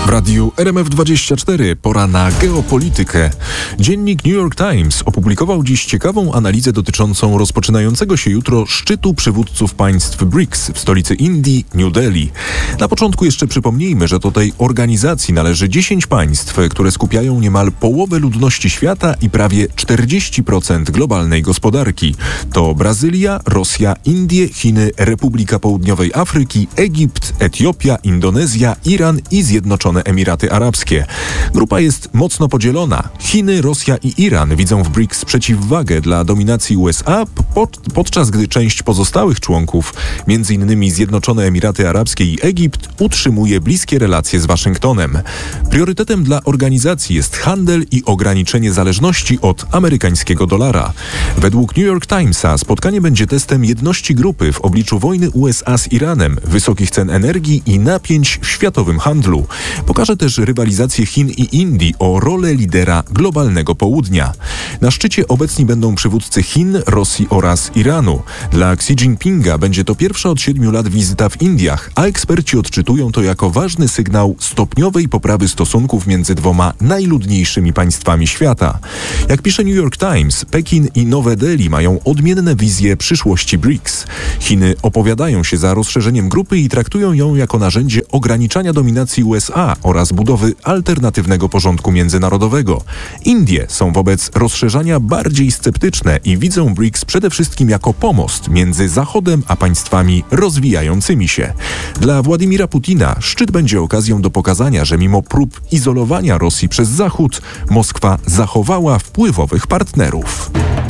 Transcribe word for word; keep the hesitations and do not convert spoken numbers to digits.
radiu R M F dwadzieścia cztery pora na geopolitykę. Dziennik New York Times opublikował dziś ciekawą analizę dotyczącą rozpoczynającego się jutro szczytu przywódców państw B R I C S w stolicy Indii, New Delhi. Na początku jeszcze przypomnijmy, że do tej organizacji należy dziesięć państw, które skupiają niemal połowę ludności świata i prawie czterdzieści procent globalnej gospodarki. To Brazylia, Rosja, Indie, Chiny, Republika Południowej Afryki, Egipt, Etiopia, Indonezja, Iran i Zjednoczone Emiraty Arabskie. Grupa jest mocno podzielona. Chiny, Rosja i Iran widzą w B R I C S przeciwwagę dla dominacji U S A, pod, podczas gdy część pozostałych członków, między innymi Zjednoczone Emiraty Arabskie i Egipt, utrzymuje bliskie relacje z Waszyngtonem. Priorytetem dla organizacji jest handel i ograniczenie zależności od amerykańskiego dolara. Według New York Timesa spotkanie będzie testem jedności grupy w obliczu wojny U S A z Iranem, wysokich cen energii i napięć w światowym handlu. Pokaże też rywalizację Chin i Indii o rolę lidera globalnego południa. Na szczycie obecni będą przywódcy Chin, Rosji oraz Iranu. Dla Xi Jinpinga będzie to pierwsza od siedmiu lat wizyta w Indiach, a eksperci odczytują to jako ważny sygnał stopniowej poprawy stosunków między dwoma najludniejszymi państwami świata. Jak pisze New York Times, Pekin i Nowe Delhi mają odmienne wizje przyszłości B R I C S. Chiny opowiadają się za rozszerzeniem grupy i traktują ją jako narzędzie ograniczania dominacji U S A oraz budowy alternatywnego porządku międzynarodowego. Indie są wobec rozszerzania bardziej sceptyczne i widzą B R I C S przede wszystkim jako pomost między Zachodem a państwami rozwijającymi się. Dla Władimira Putina szczyt będzie okazją do pokazania, że mimo prób izolowania Rosji przez Zachód, Moskwa zachowała wpływowych partnerów.